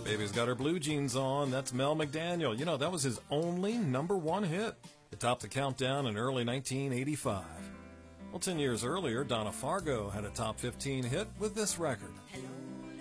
Baby's got her blue jeans on. That's Mel McDaniel. You know, that was his only #1 hit. It topped the countdown in early 1985. Well, 10 years earlier, Donna Fargo had a top 15 hit with this record. Hello.